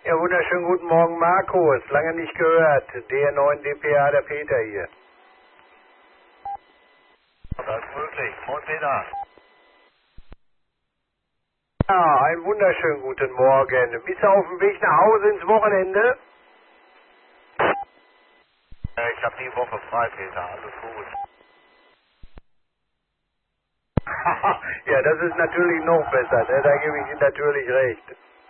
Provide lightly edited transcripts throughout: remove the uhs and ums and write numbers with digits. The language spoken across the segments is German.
Ja, wunderschönen guten Morgen, Markus. Lange nicht gehört. DR9 DPA, der Peter hier. Das ist möglich. Moin Peter. Ja, einen wunderschönen guten Morgen. Bist du auf dem Weg nach Hause ins Wochenende? Ich habe die Woche frei, Peter. Alles gut. Ja, das ist natürlich noch besser, ne? Da gebe ich Ihnen natürlich recht.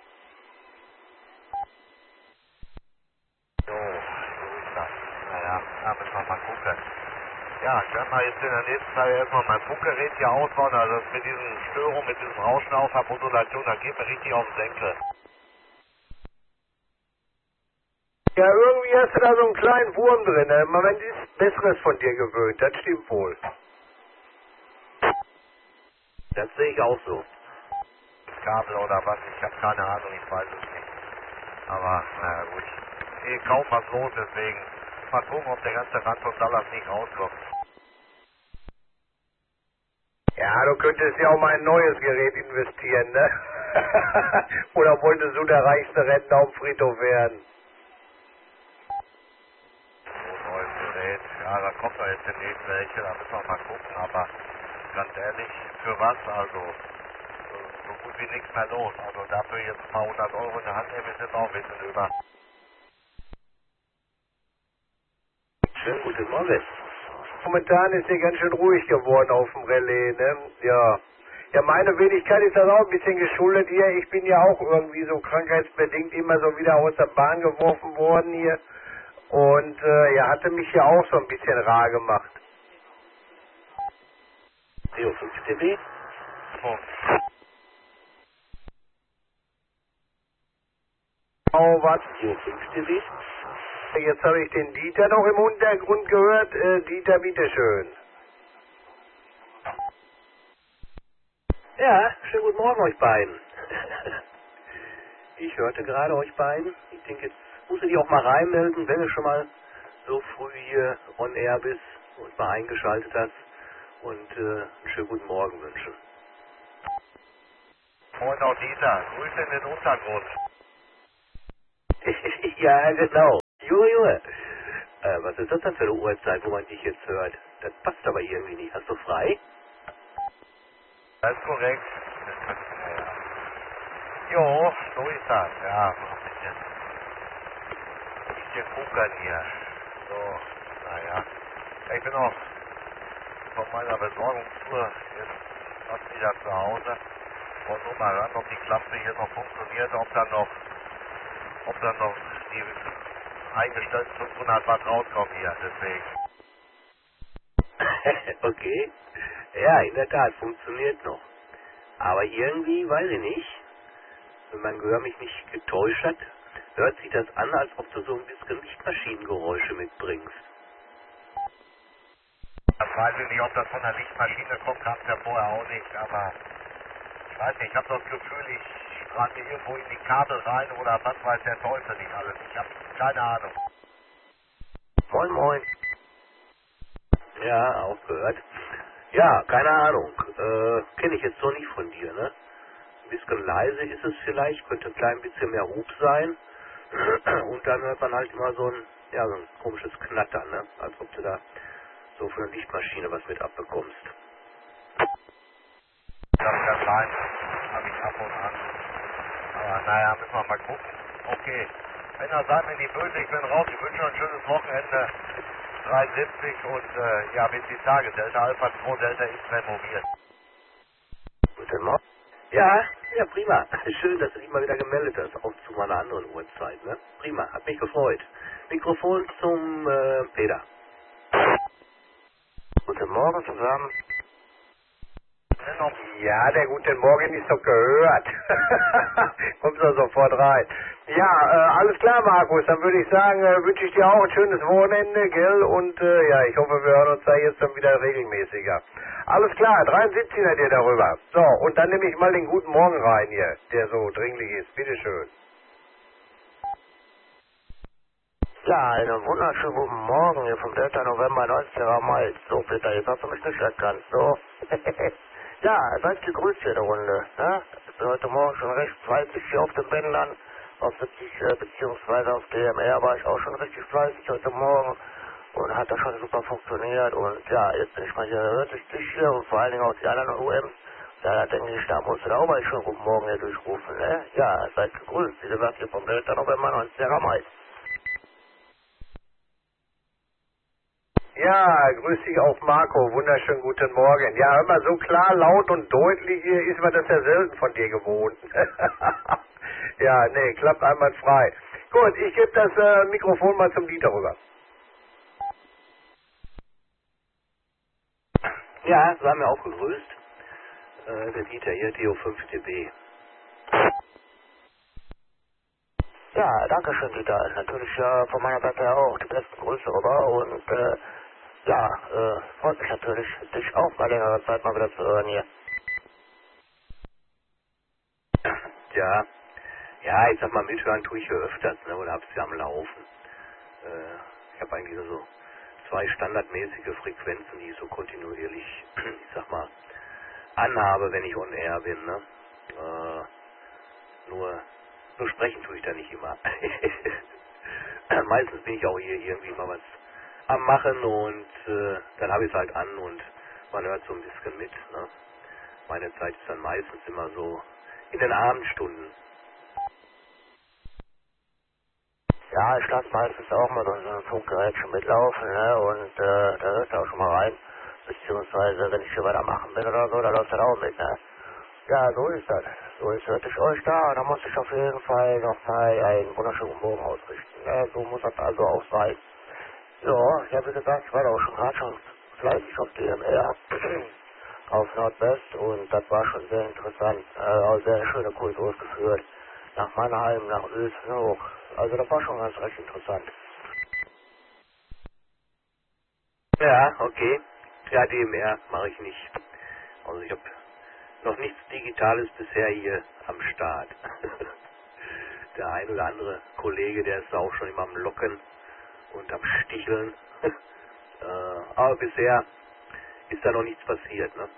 So ist das. Naja, da müssen wir mal gucken. Ja, ich werde mal jetzt in der nächsten Zeit erstmal mein Funkgerät hier ausbauen. Also das mit diesen Störungen, mit diesem Rauschen auf der Modulation, da geht mir richtig auf den Senkel. Ja, irgendwie hast du da so einen kleinen Wurm drin. Ne? Man ist Besseres von dir gewöhnt, das stimmt wohl. Das sehe ich auch so. Kabel oder was, ich habe keine Ahnung, ich weiß es nicht. Aber, naja gut. Kaum was los, deswegen. Mal gucken, ob der ganze Rand von Dallas nicht rauskommt. Ja, du könntest ja auch mal ein neues Gerät investieren, ne? Oder wolltest du der reichste Rentner auf dem Friedhof werden? So, neues Gerät. Ja, da kommt doch jetzt demnächst welche, da müssen wir mal gucken, aber ganz ehrlich, für was? Also, so gut wie nichts mehr los. Also dafür jetzt ein paar 100 Euro in der Hand nehmen, ist jetzt auch ein bisschen über. Schönen guten Morgen. Momentan ist hier ganz schön ruhig geworden auf dem Relais, ne? Ja. Ja, meine Wenigkeit ist das auch ein bisschen geschuldet hier. Ich bin ja auch irgendwie so krankheitsbedingt immer so wieder aus der Bahn geworfen worden hier. Und ja, hatte mich ja auch so ein bisschen rar gemacht. Theo 5 TB? Oh. Oh, was? Theo 5 TB? Jetzt habe ich den Dieter noch im Hintergrund gehört. Dieter, bitteschön. Ja, schönen guten Morgen euch beiden. Ich hörte gerade euch beiden. Ich denke, jetzt musst du dich auch mal reinmelden, wenn du schon mal so früh hier on air bist und mal eingeschaltet hast und einen schönen guten Morgen wünschen. Moin auch Dieter, Grüße in den Untergrund. Ja, genau. Junge. Was ist das denn für eine Uhrzeit, wo man dich jetzt hört? Das passt aber irgendwie nicht. Hast du frei? Das ist korrekt. Ja. Jo, so ist das. Ja, so ein bisschen gucken hier. So, naja. Ich bin auch von meiner Besorgungstour jetzt fast wieder zu Hause. Und nur mal ran, ob die Klappe hier noch funktioniert, ob dann noch die eingestellten 500 Watt rauskommen hier, deswegen. Okay. Ja, in der Tat, funktioniert noch. Aber irgendwie, weiß ich nicht, wenn mein Gehör mich nicht getäuscht hat, hört sich das an, als ob du so ein bisschen Lichtmaschinengeräusche mitbringst. Das weiß ich nicht, ob das von der Lichtmaschine kommt, gab es ja vorher auch nicht, aber ich weiß nicht, ich habe das Gefühl, ich trage irgendwo in die Kabel rein oder was weiß der Teufel nicht alles. Ich habe keine Ahnung. Moin, moin. Ja, auch gehört. Ja, keine Ahnung. Kenne ich jetzt so nicht von dir, ne? Ein bisschen leise ist es vielleicht, könnte ein klein bisschen mehr Hub sein. Und dann hört man halt immer so ein komisches Knattern, ne? Als ob du da so von der Lichtmaschine was mit abbekommst. Das kann sein, habe ich ab und an. Aber naja, müssen wir mal gucken. Okay, wenn ihr seid mir nicht böse, ich bin raus. Ich wünsche euch ein schönes Wochenende. 73 und ja, bis die Tage. Delta Alpha 2, Delta X-Ray mobil. Guten Morgen. Ja, ja, prima. Schön, dass du dich mal wieder gemeldet hast, auch zu meiner anderen Uhrzeit, ne? Prima, hat mich gefreut. Mikrofon zum Peter. Guten Morgen zusammen. Ja, der guten Morgen ist doch gehört. Kommst du sofort rein. Ja, alles klar, Markus. Dann würde ich sagen, wünsche ich dir auch ein schönes Wochenende, gell? Und ja, ich hoffe, wir hören uns da jetzt dann wieder regelmäßiger. Alles klar, 73er dir darüber. So, und dann nehme ich mal den guten Morgen rein hier, der so dringlich ist. Bitteschön. Ja, einen wunderschönen guten Morgen hier vom Delta November 19 Mai. So, Peter, jetzt hast du mich nicht erkannt, so. Ja, seid gegrüßt hier in der Runde, ne? Ich bin heute Morgen schon recht fleißig hier auf den Bändern auf 70 beziehungsweise auf DMR war ich auch schon richtig fleißig heute Morgen und hat das schon super funktioniert und ja, jetzt bin ich mal hier durch dich hier und vor allen Dingen auch die anderen UMs. Ja, da denke ich, da musst du da auch mal schon guten Morgen hier durchrufen, ne? Ja, seid gegrüßt, wie gesagt, hier vom Delta November 19 Mai. Ja, grüß dich auch Marco, wunderschönen guten Morgen. Ja, hör mal, so klar, laut und deutlich hier ist man das ja selten von dir gewohnt. Ja, nee, klappt einwandfrei. Gut, ich gebe das Mikrofon mal zum Dieter rüber. Ja, wir haben ja auch gegrüßt. Der Dieter hier, DO5DB. Ja, danke schön, Dieter. Natürlich von meiner Seite auch die besten Grüße rüber und freut mich natürlich, dich auch bei längerer Zeit mal wieder zu hören hier. Ja, ich sag mal, mithören tue ich ja öfters, ne, oder hab's ja am Laufen. Ich habe eigentlich nur so 2 standardmäßige Frequenzen, die ich so kontinuierlich, ich sag mal, anhabe, wenn ich on air bin, ne. Nur sprechen tue ich da nicht immer. Meistens bin ich auch hier irgendwie mal was am Machen und dann habe ich es halt an und man hört so ein bisschen mit, ne. Meine Zeit ist dann meistens immer so in den Abendstunden. Ja, ich lasse meistens auch mal so ein Funkgerät schon mitlaufen, ne, und da hört er auch schon mal rein. Beziehungsweise, wenn ich hier weitermachen bin oder so, da läuft er auch mit, ne. Ja, so ist das. So ist hört ich euch da, da muss ich auf jeden Fall noch mal einen wunderschönen Morgen ausrichten, ne, so muss das also auch sein. Ja, wie gesagt, ich war da auch schon gerade schon fleißig auf DMR, auf Nordwest und das war schon sehr interessant, auch sehr schöne Kurs ausgeführt. Nach Mannheim, nach Uelzen hoch. Also das war schon ganz recht interessant. Ja, okay. Ja, DMR mache ich nicht. Also ich habe noch nichts Digitales bisher hier am Start. Der ein oder andere Kollege, der ist da auch schon immer am Locken und am Sticheln. Aber bisher ist da noch nichts passiert, ne?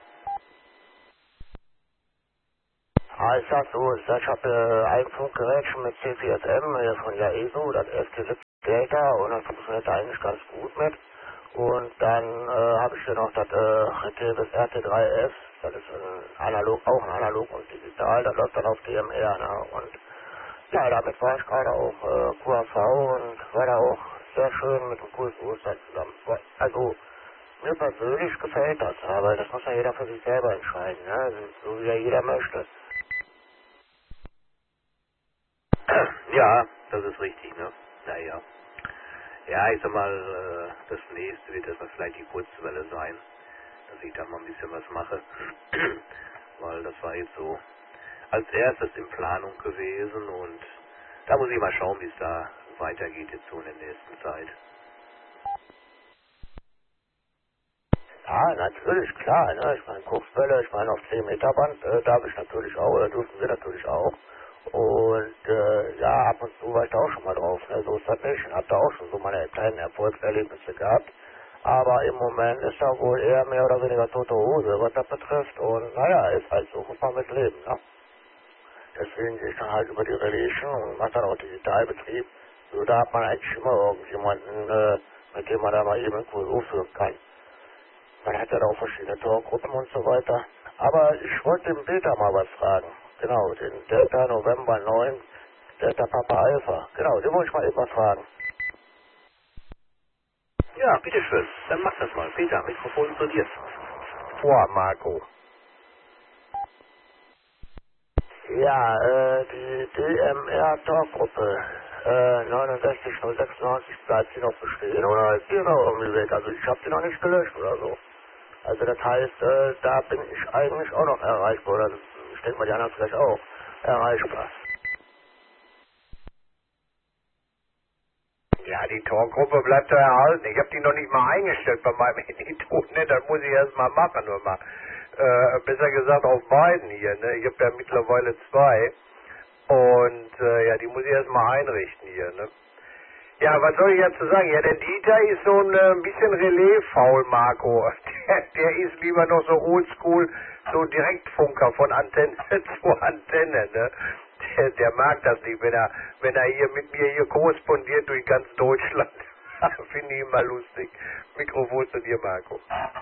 Ah, ich sag so, ich habe ein Funkgerät schon mit C4SM von der ESO, das ST70 Delta und das funktioniert eigentlich ganz gut mit. Und dann habe ich hier noch das Retevis RT3S, das ist auch ein Analog und digital, das läuft dann auf DMR, ne? Und ja, damit war ich gerade auch QAV und war da auch sehr schön mit dem Kursbewusstsein zusammen. Also, mir persönlich gefällt das, aber das muss ja jeder für sich selber entscheiden, ne? So wie ja jeder möchte. Ja, das ist richtig, ne? Naja. Ja, ich sag mal, das nächste wird etwas vielleicht die Kurzwelle sein, dass ich da mal ein bisschen was mache. Weil das war jetzt so als erstes in Planung gewesen und da muss ich mal schauen, wie es da weitergeht jetzt so in der nächsten Zeit. Ja, natürlich, klar, ne? Ich meine, Kurzwelle, ich meine, auf 10 Meter Band darf ich natürlich auch, oder dürfen wir natürlich auch. Und ja, ab und zu war ich da auch schon mal drauf, ne? So ist das nicht. Ich hab da auch schon so meine kleinen Erfolgserlebnisse gehabt. Aber im Moment ist da wohl eher mehr oder weniger tote Hose, was das betrifft. Und naja, ist halt so, muss man mit leben, ne? Deswegen gehe ich dann halt über die Relation und mache dann auch Digitalbetrieb. So, da hat man eigentlich immer irgendjemanden, mit dem man da mal eben Kurs führen kann. Man hat ja da auch verschiedene Torgruppen und so weiter. Aber ich wollte dem Peter mal was fragen. Genau, den Delta November 9, Delta Papa Alpha. Genau, den wollte ich mal eben was fragen. Ja, bitteschön. Dann mach das mal. Peter, Mikrofon zu dir. Boah, Marco. Ja, die DMR-Torgruppe 69 bleibt sie noch bestehen oder ist die noch irgendwie weg? Also ich habe die noch nicht gelöscht oder so. Also das heißt, da bin ich eigentlich auch noch erreichbar. Oder ich denke mal, die anderen vielleicht auch erreichbar. Ja, die Torgruppe bleibt da erhalten. Ich habe die noch nicht mal eingestellt bei meinem Handy-Ton, ne? Das muss ich erst mal machen, nur mal. Besser gesagt auf beiden hier, ne? Ich habe ja mittlerweile 2. Und ja, die muss ich erst mal einrichten hier, ne? Ja, was soll ich dazu sagen? Ja, der Dieter ist so ein bisschen Relais-faul, Marco. Der ist lieber noch so oldschool, so Direktfunker von Antenne zu Antenne, ne? der mag das nicht, wenn er hier mit mir hier korrespondiert durch ganz Deutschland. Finde ich immer lustig. Mikrofon zu dir, Marco.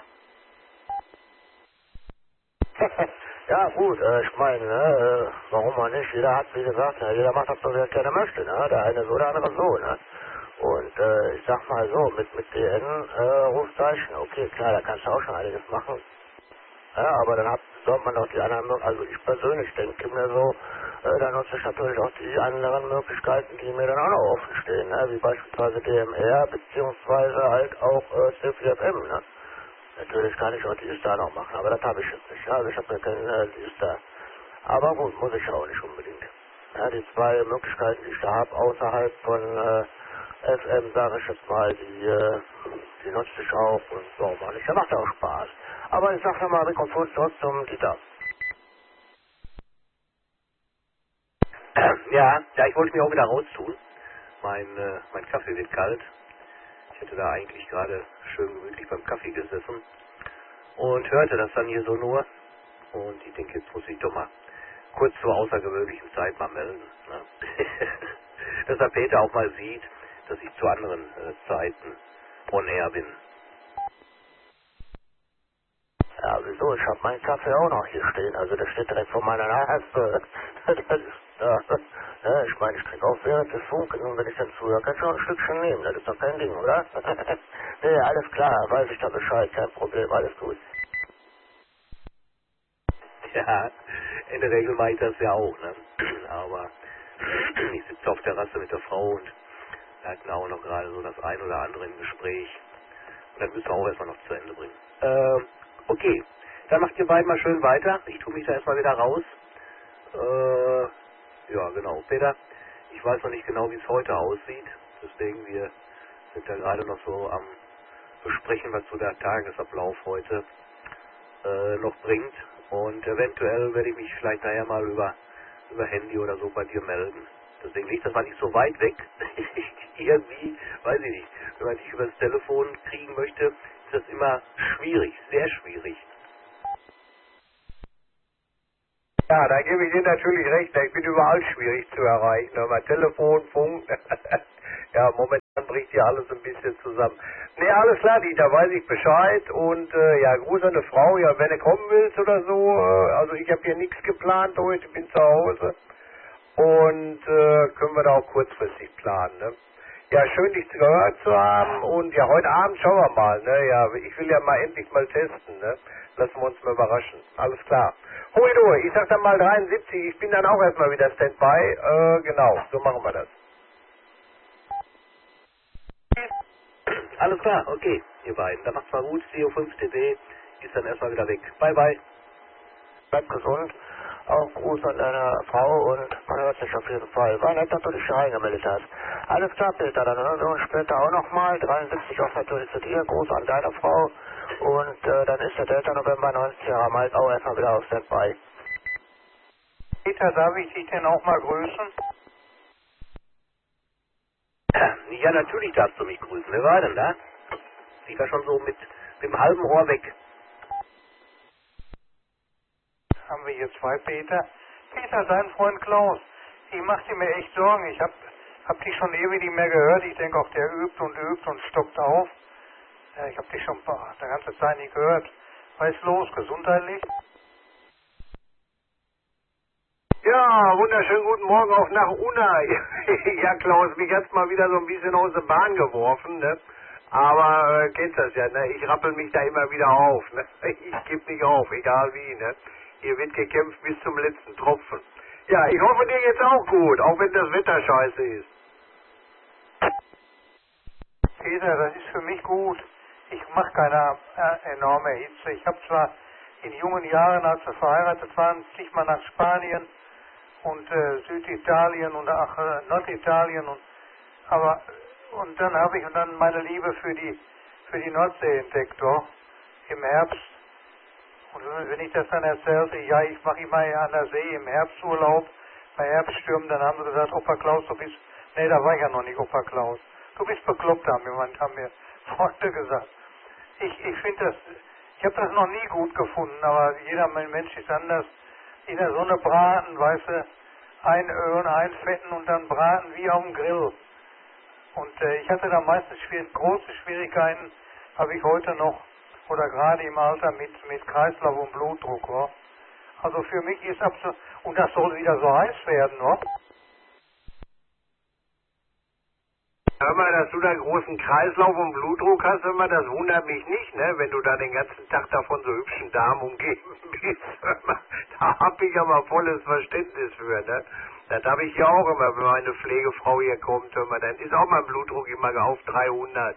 Ja gut, ich meine, ne, warum man nicht? Jeder hat, wie gesagt, ne, jeder macht das so, wie er gerne möchte, ne? Der eine so, der andere so, ne? Und ich sag mal so, mit DN Rufzeichen, okay, klar, da kannst du auch schon einiges machen. Ja, aber dann sollte man doch die anderen, also ich persönlich denke mir so, dann nutze ich natürlich auch die anderen Möglichkeiten, die mir dann auch noch offen stehen, ne? Wie beispielsweise DMR, beziehungsweise halt auch CFM, ne? Natürlich kann ich auch die Star noch machen, aber das habe ich jetzt nicht. Ja? Also ich habe mir keine die Star. Aber gut, muss ich auch nicht unbedingt. Ja, die zwei Möglichkeiten, die ich da habe, außerhalb von FM, sage ich jetzt mal, die nutze ich auch und warum auch nicht. Das macht auch Spaß. Aber ich sage nochmal, Mikrofon zurück zum Dieter. Ja, ich wollte mich auch wieder raustun. Mein Kaffee wird kalt. Ich hätte da eigentlich gerade schön gemütlich beim Kaffee gesessen und hörte das dann hier so nur. Und ich denke, jetzt muss ich doch mal kurz zur außergewöhnlichen Zeit mal melden. Ne? Dass der Peter auch mal sieht, dass ich zu anderen Zeiten on air bin. Ja, wieso? Ich habe meinen Kaffee auch noch hier stehen. Also der steht direkt vor meiner Nase. Das ist, ja, ich meine, ich krieg auch während des Funkens und wenn ich dann zuhöre, kann ich auch ein Stückchen nehmen. Das ist doch kein Ding, oder? Nee, alles klar, weiß ich da Bescheid, kein Problem, alles gut. Ja, in der Regel mache ich das ja auch, ne? Aber ich sitze auf der Terrasse mit der Frau und wir hatten auch noch gerade so das ein oder andere im Gespräch. Und das müssen wir auch erstmal noch zu Ende bringen. Okay, dann macht ihr beiden mal schön weiter. Ich tue mich da erstmal wieder raus. Ja, genau. Peter, ich weiß noch nicht genau, wie es heute aussieht. Deswegen, wir sind da gerade noch so am Besprechen, was so der Tagesablauf heute noch bringt. Und eventuell werde ich mich vielleicht nachher mal über Handy oder so bei dir melden. Deswegen liegt das mal nicht so weit weg. Irgendwie, weiß ich nicht, wenn man dich über das Telefon kriegen möchte, ist das immer schwierig, sehr schwierig. Ja, da gebe ich dir natürlich recht. Ich bin überall schwierig zu erreichen. Aber Telefon, Funk, ja, momentan bricht ja alles ein bisschen zusammen. Nee, alles klar, Dieter, weiß ich Bescheid. Und ja, Gruß an die Frau. Ja, wenn du kommen willst oder so. Also ich habe hier nichts geplant heute, bin zu Hause. Und können wir da auch kurzfristig planen, ne? Ja, schön, dich gehört zu haben. Und ja, heute Abend schauen wir mal, ne? Ja, ich will ja mal endlich mal testen, ne? Lassen wir uns mal überraschen. Alles klar. Hoi du, ich sag dann mal 73, ich bin dann auch erstmal wieder Standby. Genau, so machen wir das. Alles klar, okay, ihr beiden. Dann macht's mal gut. CO5TD ist dann erstmal wieder weg. Bye, bye. Bleib gesund. Auch Gruß an deine Frau und man hört sich auf jeden Fall. War nett, dass du dich hier reingemeldet hast. Alles klar, Peter, dann hören wir uns später auch nochmal. 73 auch natürlich zu dir. Gruß an deine Frau. Und dann ist der Delta November 90 Jahre alt auch erstmal wieder auf Standby. Peter, darf ich dich denn auch mal grüßen? Ja, natürlich darfst du mich grüßen. Wer war denn da? Sie war schon so mit dem halben Ohr weg. Haben wir hier zwei Peter? Peter, dein Freund Klaus. Ich mach dir mir echt Sorgen. Ich hab dich schon ewig nicht mehr gehört. Ich denke auch, der übt und stockt auf. Ja, ich hab dich schon der ganze Zeit nicht gehört. Was ist los, gesundheitlich? Ja, wunderschönen guten Morgen auch nach Unna. Ja, Klaus, mich hat's mal wieder so ein bisschen aus der Bahn geworfen, ne? Aber kennst das ja, ne? Ich rappel mich da immer wieder auf, ne? Ich geb nicht auf, egal wie, ne? Hier wird gekämpft bis zum letzten Tropfen. Ja, ich hoffe dir jetzt auch gut, auch wenn das Wetter scheiße ist. Peter, das ist für mich gut. Ich mache keine enorme Hitze. Ich habe zwar in jungen Jahren, als wir verheiratet waren, zigmal nach Spanien und Süditalien und Norditalien und dann habe ich dann meine Liebe für die Nordsee entdeckt, doch, im Herbst. Und wenn ich das dann erzählte, ja, ich mache immer an der See im Herbsturlaub, bei Herbststürmen, dann haben sie gesagt, Opa Klaus, du bist, nee, da war ich ja noch nicht, Opa Klaus. Du bist bekloppt, haben mir Freunde gesagt. Ich finde das, ich habe das noch nie gut gefunden, aber jeder Mensch ist anders. In der Sonne braten, weißt du, einölen, einfetten und dann braten wie auf dem Grill. Und ich hatte da meistens große Schwierigkeiten, habe ich heute noch, oder gerade im Alter mit Kreislauf und Blutdruck. Wa? Also für mich ist absolut, und das soll wieder so heiß werden, wa? Hör mal, dass du da großen Kreislauf und Blutdruck hast, hör mal, das wundert mich nicht, ne? Wenn du da den ganzen Tag davon so hübschen Damen umgeben bist. Hör mal, da hab ich aber volles Verständnis für, ne? Das habe ich ja auch immer, wenn meine Pflegefrau hier kommt, hör mal, dann ist auch mein Blutdruck immer auf 300.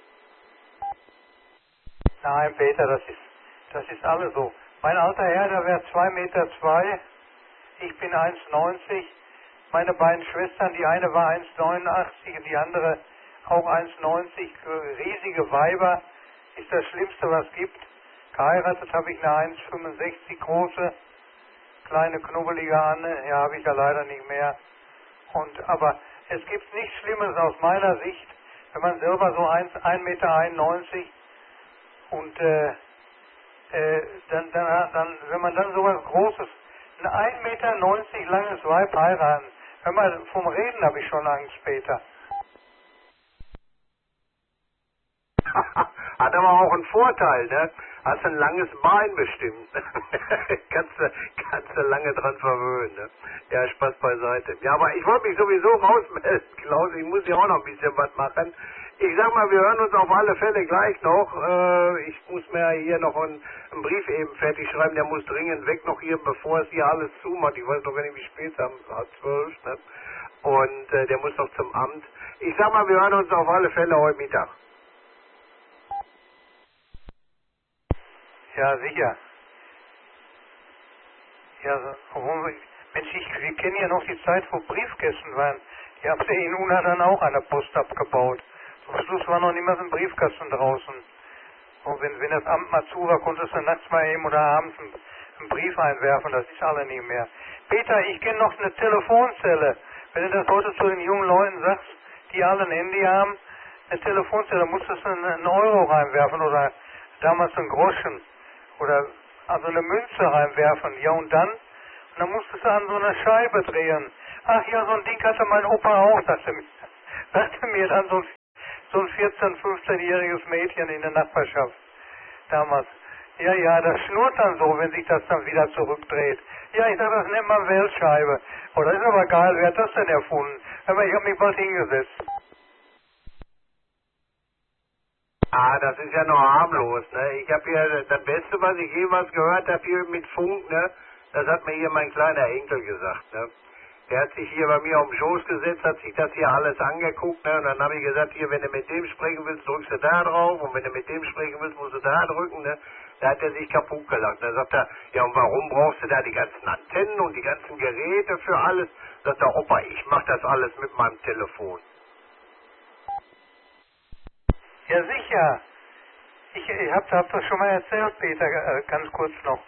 Nein, Peter, das ist alles so. Mein alter Herr, der wäre 2,2 Meter, ich bin 1,90. Meine beiden Schwestern, die eine war 1,89 und die andere auch 1,90. Riesige Weiber, ist das Schlimmste, was es gibt. Geheiratet habe ich eine 1,65 große, kleine knubbelige Anne. Ja, habe ich ja leider nicht mehr. Aber es gibt nichts Schlimmes aus meiner Sicht, wenn man selber so 1,91 Meter und wenn man dann so was Großes, ein 1,90 Meter langes Weib heiraten. Hör mal, vom Reden habe ich schon Angst, Peter. Hat aber auch einen Vorteil, ne? Hast ein langes Bein bestimmt. kannst du lange dran verwöhnen, ne? Ja, Spaß beiseite. Ja, aber ich wollte mich sowieso rausmelden, Klaus. Ich muss ja auch noch ein bisschen was machen. Ich sag mal, wir hören uns auf alle Fälle gleich noch. Ich muss mir hier noch einen Brief eben fertig schreiben. Der muss dringend weg noch hier, bevor es hier alles zumacht. Ich weiß doch gar nicht, wie spät es ist. 11:30, ne? Und der muss noch zum Amt. Ich sag mal, wir hören uns auf alle Fälle heute Mittag. Ja, sicher. Ja, Mensch, wir kennen ja noch die Zeit, wo Briefkästen waren. Die haben sie in Unna dann auch an der Post abgebaut. Zum Schluss war noch nicht mehr so ein Briefkasten draußen. Und wenn das Amt mal zu war, konntest du nachts mal eben oder abends einen Brief einwerfen. Das ist alle nicht mehr. Peter, ich kenne noch eine Telefonzelle. Wenn du das heute zu den jungen Leuten sagst, die alle ein Handy haben, eine Telefonzelle, musstest du einen Euro reinwerfen oder damals einen Groschen. Oder also eine Münze reinwerfen, ja und dann musstest du an so einer Scheibe drehen. Ach ja, so ein Ding hatte mein Opa auch, sagte mir dann so ein 14-, 15-jähriges Mädchen in der Nachbarschaft damals. Ja, das schnurrt dann so, wenn sich das dann wieder zurückdreht. Ja, ich sag, das nennt man Weltscheibe. Oh, das ist aber geil, wer hat das denn erfunden? Aber ich habe mich bald hingesetzt. Ah, das ist ja noch harmlos, ne? Ich habe hier, das Beste, was ich jemals gehört habe hier mit Funk, ne? Das hat mir hier mein kleiner Enkel gesagt, ne? Der hat sich hier bei mir auf den Schoß gesetzt, hat sich das hier alles angeguckt, ne? Und dann habe ich gesagt, hier, wenn du mit dem sprechen willst, drückst du da drauf. Und wenn du mit dem sprechen willst, musst du da drücken, ne? Da hat er sich kaputt gelacht. Da sagt er, ja, und warum brauchst du da die ganzen Antennen und die ganzen Geräte für alles? Sagt er, Opa, ich mach das alles mit meinem Telefon. Ja, sicher. Ich hab das schon mal erzählt, Peter, ganz kurz noch.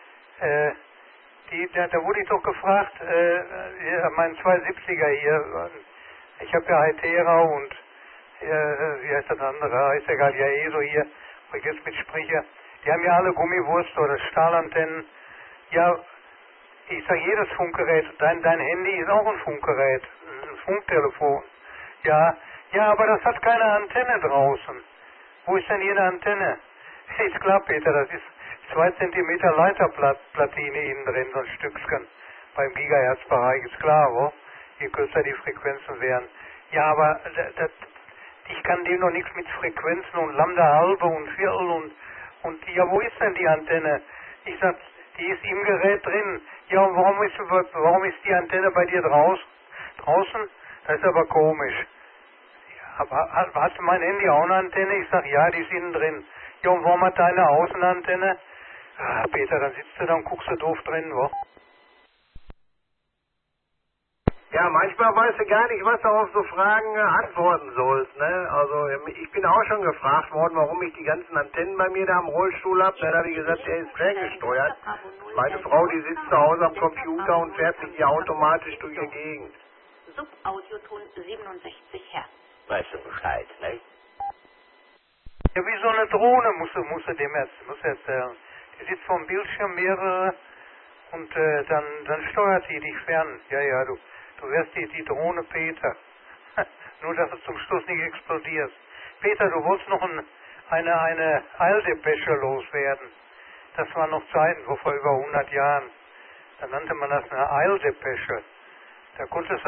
Da wurde ich doch gefragt, mein 270er hier, ich habe ja Heitera und, wie heißt das andere, ist ja egal, ja ESO hier, wo ich jetzt mitspreche, die haben ja alle Gummiwurst oder Stahlantennen. Ja, ich sag, jedes Funkgerät, dein Handy ist auch ein Funkgerät, ein Funktelefon. Ja, aber das hat keine Antenne draußen. Wo ist denn hier eine Antenne? Ist klar, Peter, das ist 2 Zentimeter Leiterplatine innen drin, so ein Stückchen. Beim Gigahertzbereich ist klar, wo? Je kürzer die Frequenzen wären. Ja, aber ich kann dem noch nichts mit Frequenzen und Lambda halbe und Viertel und ja, wo ist denn die Antenne? Ich sag, die ist im Gerät drin. Ja, und warum ist die Antenne bei dir draußen? Das ist aber komisch. Aber hat mein Handy auch eine Antenne? Ich sag, ja, die ist innen drin. Ja, und warum hat deine Außenantenne? Ah, Peter, dann sitzt du da und guckst du doof drin, wo? Ja, manchmal weißt du gar nicht, was du auf so Fragen antworten sollst, ne? Also, ich bin auch schon gefragt worden, warum ich die ganzen Antennen bei mir da am Rollstuhl habe. Dann habe ich gesagt, der ist ferngesteuert. Meine Frau, die sitzt zu Hause am Computer und fährt mich hier automatisch durch die Gegend. Subaudioton 67 Hertz. Weißt du Bescheid, ne? Ja, wie so eine Drohne musst du dem erzählen. Die sitzt vom Bildschirm mehrere und dann steuert die dich fern. Ja, du wärst die Drohne Peter. Nur, dass du zum Schluss nicht explodierst. Peter, du wolltest noch eine Eildepesche loswerden. Das waren noch Zeiten, vor über 100 Jahren. Da nannte man das eine Eildepesche. Da konntest du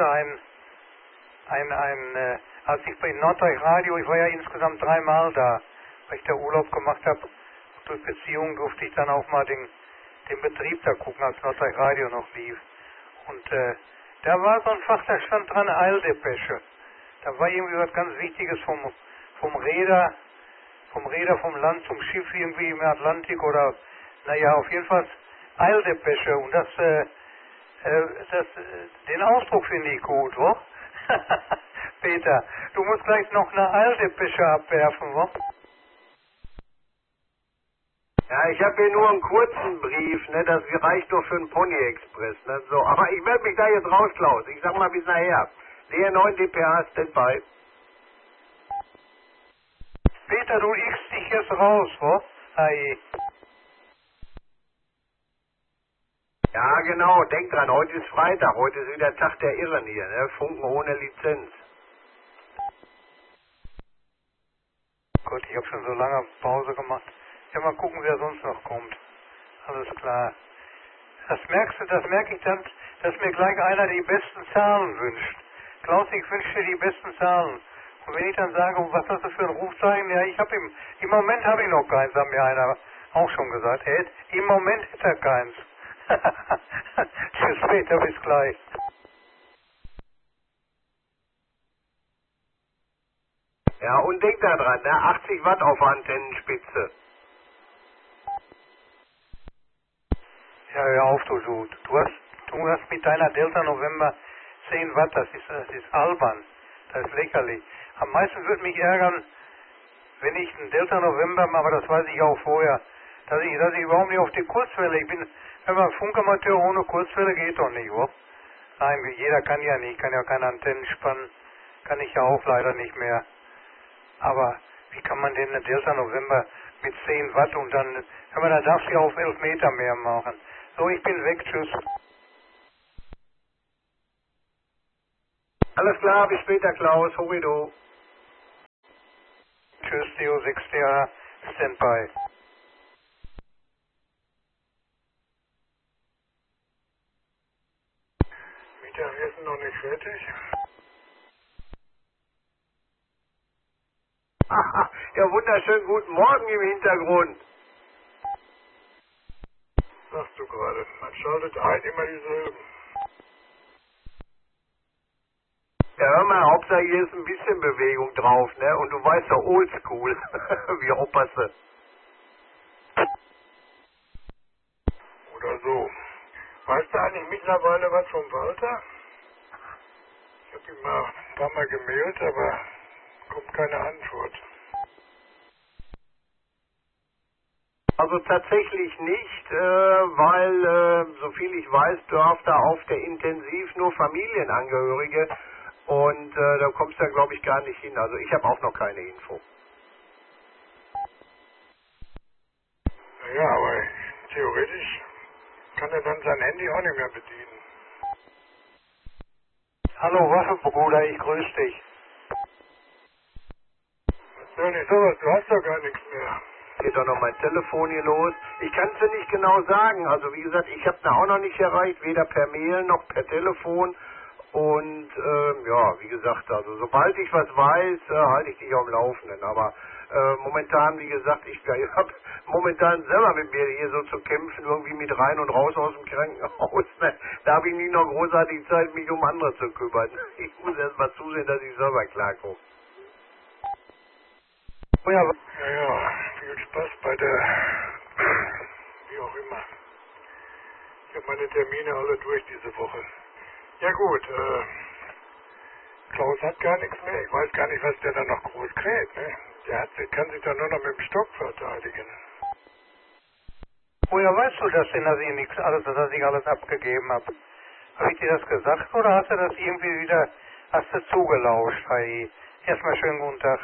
als ich bei Norddeutsch Radio, ich war ja insgesamt 3 Mal da, weil ich da Urlaub gemacht habe. Durch Beziehungen durfte ich dann auch mal den Betrieb da gucken, als Norddeutsch Radio noch lief. Und da war so ein Fach, da stand dran Eildepesche. Da war irgendwie was ganz Wichtiges vom Räder vom Land zum Schiff irgendwie im Atlantik oder, naja, auf jeden Fall Eildepesche. Und den Ausdruck finde ich gut, wo? Peter, du musst gleich noch eine Eildepesche abwerfen, wo? Ja, ich habe hier nur einen kurzen Brief, ne, das reicht nur für einen Pony Express, ne, so. Aber ich melde mich da jetzt raus, Klaus. Ich sag mal bis nachher. Der 9 dpa, Standby. Peter, du ichst dich jetzt raus, wo? Hey. Ja, genau, denk dran, heute ist Freitag, heute ist wieder Tag der Irren hier, ne, Funken ohne Lizenz. Gut, ich habe schon so lange Pause gemacht. Ja, mal gucken, wer sonst noch kommt. Alles klar. Das merke ich dann, dass mir gleich einer die besten Zahlen wünscht. Klaus, ich wünsche dir die besten Zahlen. Und wenn ich dann sage, was hast du für ein Rufzeichen? Ja, im Moment habe ich noch keins, hat mir einer auch schon gesagt. Im Moment ist er keins. Tschüss, Peter, bis gleich. Ja, und denk da dran, ne, 80 Watt auf der Antennenspitze. Ja, hör auf, du hast mit deiner Delta November 10 Watt, das ist albern, das ist lächerlich. Am meisten würde mich ärgern, wenn ich einen Delta November, aber das weiß ich auch vorher, dass ich überhaupt nicht auf die Kurzwelle, wenn man Funkamateur ohne Kurzwelle geht doch nicht, wo? Nein, jeder kann ja keine Antennen spannen, kann ich ja auch leider nicht mehr. Aber wie kann man denn eine Delta November mit 10 Watt und dann, da darf sie auf 11 Meter mehr machen. So, ich bin weg, tschüss. Alles klar, bis später, Klaus, Horido. Tschüss, Theo 6DA, Standby. Mittagessen noch nicht fertig? Ja, wunderschönen guten Morgen im Hintergrund. Sagst du gerade, man schaltet ein, immer dieselben. Ja, hör mal, Hauptsache hier ist ein bisschen Bewegung drauf, ne? Und du weißt doch, oldschool, wie Oppasse. Oder so. Weißt du eigentlich mittlerweile was vom Walter? Ich habe ihm mal ein paar Mal gemailt, aber kommt keine Antwort. Also tatsächlich nicht, weil, soviel ich weiß, darf da auf der Intensiv nur Familienangehörige und da kommst du ja, glaube ich, gar nicht hin. Also ich habe auch noch keine Info. Naja, aber theoretisch kann er dann sein Handy auch nicht mehr bedienen. Hallo Waffenbruder, ich grüße dich. Was soll nicht sowas? Du hast doch gar nichts mehr. Geht doch noch mein Telefon hier los. Ich kann es dir nicht genau sagen. Also wie gesagt, ich habe da auch noch nicht erreicht, weder per Mail noch per Telefon. Und ja, wie gesagt, also sobald ich was weiß, halte ich dich auf dem Laufenden. Aber momentan, wie gesagt, ich habe momentan selber mit mir hier so zu kämpfen, irgendwie mit rein und raus aus dem Krankenhaus. Ne? Da habe ich nicht noch großartig Zeit, mich um andere zu kümmern. Ich muss erst mal zusehen, dass ich selber klarkomme. Oh ja, Naja, viel Spaß bei der, wie auch immer. Ich habe meine Termine alle durch diese Woche. Ja gut, Klaus hat gar nichts mehr. Ich weiß gar nicht, was der da noch groß kräht, ne? Kann sich da nur noch mit dem Stock verteidigen. woher weißt du das denn, dass ich alles abgegeben habe? Habe ich dir das gesagt oder hast du das irgendwie wieder, hast du zugelauscht? Hey, erstmal schönen guten Tag.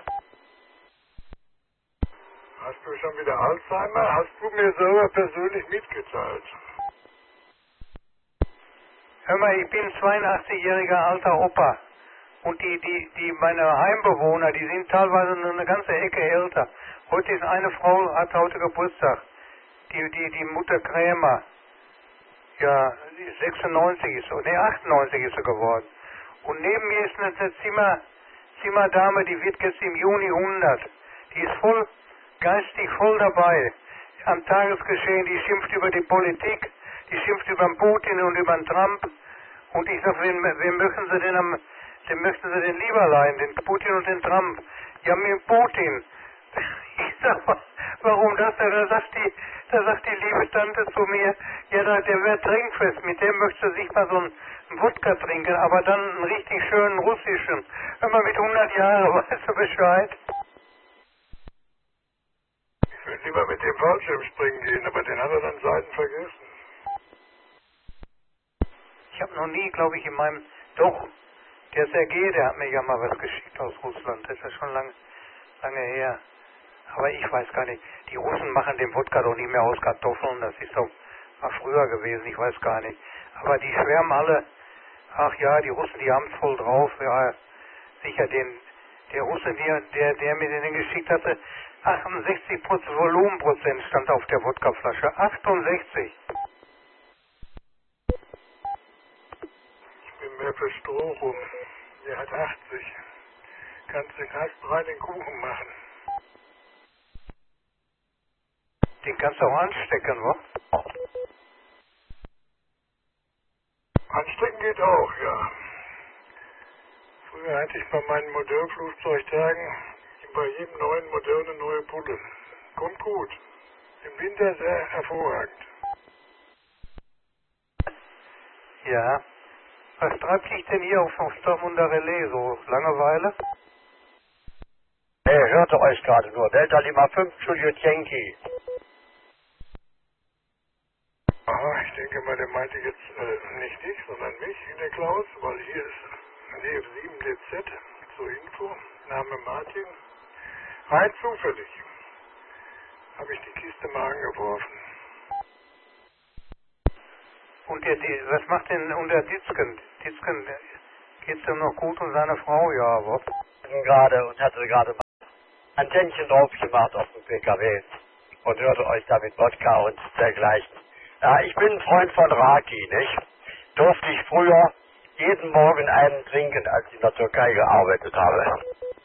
Hast du schon wieder Alzheimer? Hast du mir selber persönlich mitgeteilt? Hör mal, ich bin 82-jähriger alter Opa. Und meine Heimbewohner, die sind teilweise nur eine ganze Ecke älter. Heute ist eine Frau, hat heute Geburtstag. Die Mutter Krämer. Ja, 96 ist so. Ne, 98 ist sie geworden. Und neben mir ist eine Zimmerdame, die wird jetzt im Juni 100. Die ist geistig voll dabei. Am Tagesgeschehen, die schimpft über die Politik, die schimpft über den Putin und über den Trump. Und ich sag, wen möchten Sie denn lieber leiden, den Putin und den Trump? Ja, mit Putin. Ich sag, warum das? Da sagt die liebe Tante zu mir, ja, der wäre trinkfest, mit dem möchte sie sich mal so einen Wodka trinken, aber dann einen richtig schönen russischen. Hör mal, mit 100 Jahren, weißt du Bescheid? Ich würde lieber mit dem Fallschirmspringen gehen, aber den hat er dann Seiten vergessen. Ich habe noch nie, glaube ich, doch, der Sergej, der hat mir ja mal was geschickt aus Russland, das ist ja schon lange her. Aber ich weiß gar nicht, die Russen machen den Wodka doch nicht mehr aus Kartoffeln, das ist doch mal früher gewesen, ich weiß gar nicht. Aber die schwärmen alle, ach ja, die Russen, die haben es voll drauf, ja, sicher, der Russe, der mir den geschickt hatte, 68% Volumenprozent stand auf der Wodkaflasche, 68. Ich bin mehr für Stroh rum. Der hat 80. Kannst den astrein den Kuchen machen. Den kannst du auch anstecken, wa? Anstecken geht auch, ja. Früher hatte ich bei meinen Modellflugzeugtagen bei jedem neuen Modell eine neue Pulle. Kommt gut. Im Winter sehr hervorragend. Ja. Was treibt dich denn hier auf dem Stormunder Relais? So Langeweile? Hey, hörte euch gerade nur. Delta Lima 5, Juliet Yankee. Aha, ich denke mal, der meinte jetzt nicht dich, sondern mich, der Klaus, weil hier ist DF7DZ zur Info. Name Martin. Rein zufällig habe ich die Kiste mal angeworfen. Und was macht denn unter Ditzken? Ditzken, geht's ihm noch gut und seine Frau? Ja, aber. Hatte gerade ein Tändchen drauf gemacht auf dem PKW und hörte euch da mit Wodka und dergleichen. Ja, ich bin ein Freund von Raki, nicht? Durfte ich früher jeden Morgen einen trinken, als ich in der Türkei gearbeitet habe.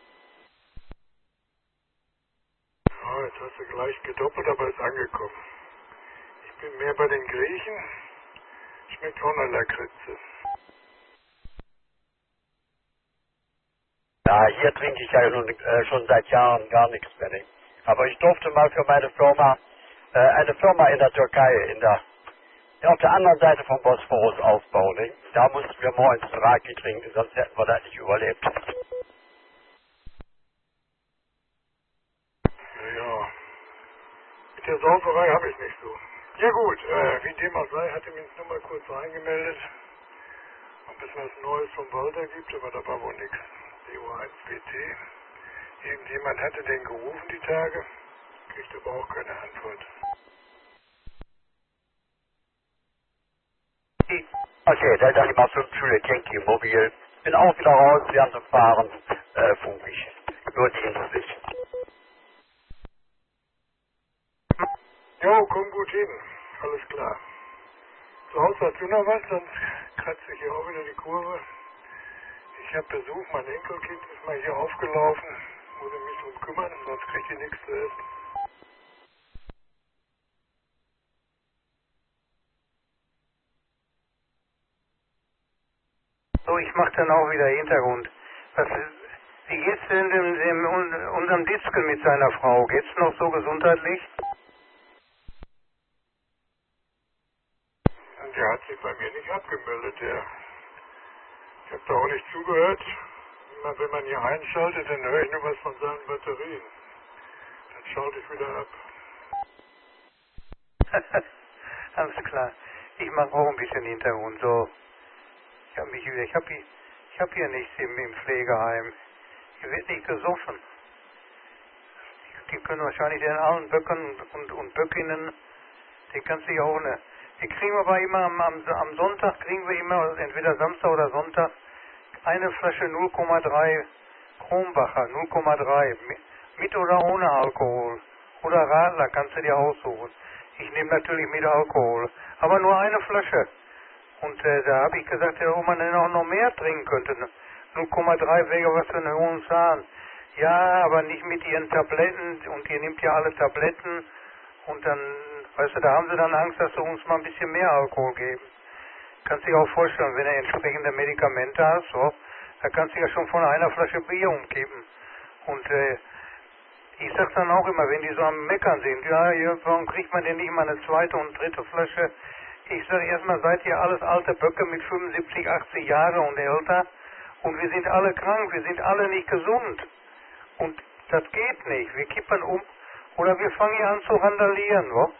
Ja, jetzt hast du gleich gedoppelt, aber ist angekommen. Ich bin mehr bei den Griechen. Schmeckt auch nach Lakritze. Ja, hier trinke ich ja schon seit Jahren gar nichts mehr. Nicht? Aber ich durfte mal für meine Firma, eine Firma in der Türkei, auf der anderen Seite vom Bosporus aufbauen. Nicht? Da mussten wir morgens Raki trinken, sonst hätten wir das nicht überlebt. Ja, mit der Sauferei habe ich nicht so. Ja gut, wie dem auch sei, hatte mich nur mal kurz reingemeldet, ob es was Neues vom Walter gibt, aber da war wohl nichts. DO1WT. Irgendjemand hatte den gerufen die Tage, kriegt aber auch keine Antwort. Okay, Delta Lima 5, Juliet Yankee mobil. Bin auch wieder raus, während dem Fahren funk ich. Nur dienstlich. Jo, komm gut hin. Alles klar. Zu Hause hast du noch was, sonst kratze ich hier auch wieder die Kurve. Ich habe Besuch, mein Enkelkind ist mal hier aufgelaufen. Muss ich mich drum kümmern, sonst kriegt ihr nichts zu essen. So, ich mache dann auch wieder Hintergrund. Wie geht's denn unserem Ditzken mit seiner Frau? Geht's noch so gesundheitlich? Der hat sich bei mir nicht abgemeldet, Ich habe da auch nicht zugehört. Immer wenn man hier einschaltet, dann höre ich nur was von seinen Batterien. Dann schalte ich wieder ab. Alles klar. Ich mache auch ein bisschen Hintergrund. So, ich hab hier nichts im Pflegeheim. Hier wird nicht gesoffen. Die können wahrscheinlich in allen Böcken und Böckinnen, die kannst du ja auch Wir kriegen aber immer am Sonntag, kriegen wir immer, entweder Samstag oder Sonntag, eine Flasche 0,3 Kronbacher, 0,3, mit oder ohne Alkohol. Oder Radler, kannst du dir aussuchen. Ich nehme natürlich mit Alkohol, aber nur eine Flasche. Und da habe ich gesagt, ob man denn auch noch mehr trinken könnte. 0,3 wäre was für einen hohen Zahn. Ja, aber nicht mit ihren Tabletten, und ihr nehmt ja alle Tabletten, und dann, weißt du, da haben sie dann Angst, dass sie uns mal ein bisschen mehr Alkohol geben. Kannst du dir auch vorstellen, wenn du entsprechende Medikamente hast, so, da kannst du ja schon von einer Flasche Bier umkippen. Und ich sag dann auch immer, wenn die so am Meckern sind, ja, warum kriegt man denn nicht mal eine zweite und dritte Flasche? Ich sage erstmal, seid ihr alles alte Böcke mit 75, 80 Jahre und älter, und wir sind alle krank, wir sind alle nicht gesund. Und das geht nicht. Wir kippen um oder wir fangen hier an zu randalieren, wo?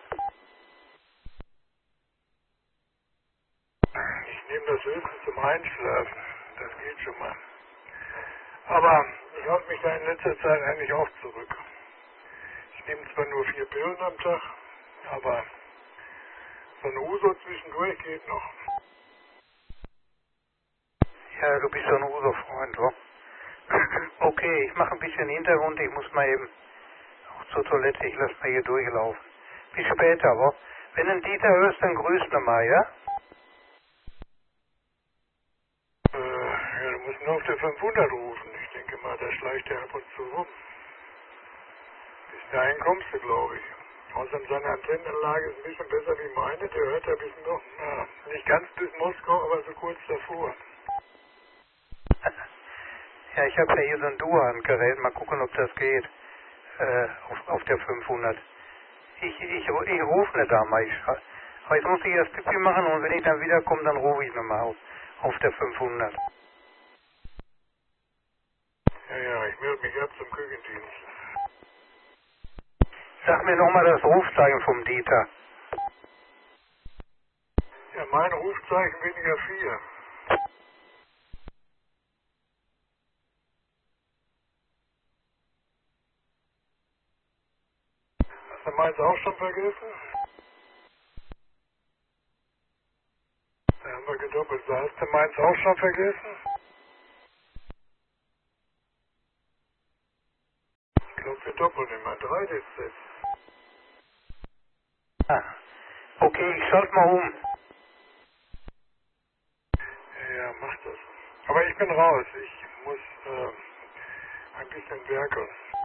Ich nehme das höchstens zum Einschlafen. Das geht schon mal. Aber ich halte mich da in letzter Zeit eigentlich auch zurück. Ich nehme zwar nur 4 Pillen am Tag, aber so eine Uso zwischendurch geht noch. Ja, du bist so ein Uso-Freund, wo? Okay, ich mache ein bisschen Hintergrund, ich muss mal eben auch zur Toilette, ich lasse mal hier durchlaufen. Bis später, wo? Wenn du einen Dieter hörst, dann grüß ihn mal, ja? Ja, du musst nur auf der 500 rufen. Ich denke mal, da schleicht er ab und zu rum. Bis dahin kommst du, glaube ich. Außerdem seine Antennenanlage ist ein bisschen besser wie meine. Der hört ja bis noch, nicht ganz bis Moskau, aber so kurz davor. Ja, ich habe ja hier so ein Dual-Gerät, mal gucken, ob das geht, auf der 500. Ich rufe nicht da mal, aber jetzt muss ich erst Pipi machen, und wenn ich dann wiederkomme, dann rufe ich nochmal auf der 500. Ja, ich melde mich ab zum Küchendienst. Sag mir nochmal das Rufzeichen vom Dieter. Ja, mein Rufzeichen weniger 4. Hast du meins auch schon vergessen? Da haben wir gedoppelt. Hast du meins auch schon vergessen? Ich glaube, wir doppeln immer 3 jetzt. Ah, okay, ich schalte mal um. Ja, mach das. Aber ich bin raus. Ich muss ein bisschen werkeln.